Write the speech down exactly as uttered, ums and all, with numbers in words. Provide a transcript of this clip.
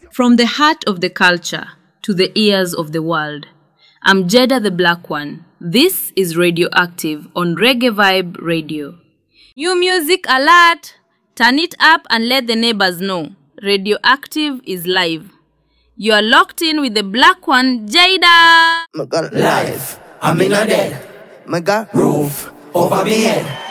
From the heart of the culture to the ears of the world. I'm Jeda the Black One. This is Radioactive on Reggae Vibe Radio. New music alert! Turn it up and let the neighbors know. Radioactive is live. You are locked in with the Black One, Jada. Live, I'm in a dead. My God, roof over me head.